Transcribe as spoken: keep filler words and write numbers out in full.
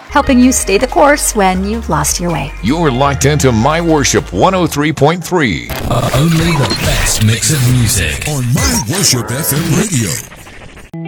helping you stay the course when you've lost your way. You're locked into My Worship one oh three point three. Uh, only the best mix of music on My Worship F M Radio.